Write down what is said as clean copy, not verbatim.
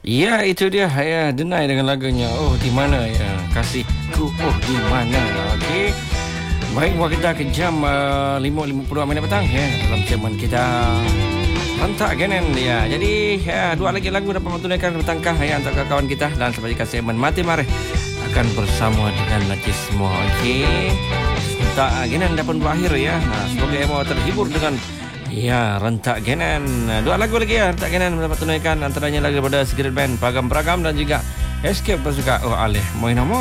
Ya, itu dia. Ya, Denai dengan lagunya. Oh, di mana ya? Kasihku, oh, di mana? Okey. Baik, buat kita ke jam 5.52 minit petang ya. Dalam jaman kita Rentak Ganen ya. Jadi ya, dua lagi lagu dapat menunaikan petangkah ya untuk kawan kita. Dan sebagai segmen Mati Mareh akan bersama dengan Najis semua. Okey. Tak Ganen dapat berakhir ya. Nah, semoga emo terhibur dengan ya, Rentak Ganen. Dua lagu lagi ya, Rentak Ganen dapat tunaikan. Antaranya lagu daripada Secret Band, Peragam-Peragam dan juga Escape Bersuka. Oh, Alih Moinamo.